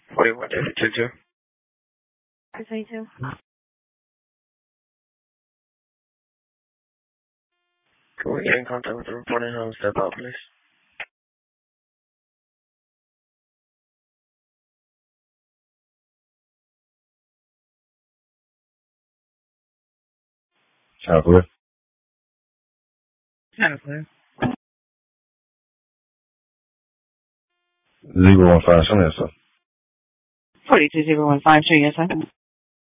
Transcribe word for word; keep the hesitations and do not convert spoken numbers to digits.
forty-one dash two two. six eighty-two. Can we get in contact with the reporting home? Step out, please. Channel clear. Channel clear. Zero one five, show me yourself. forty-two zero one five, show yourself.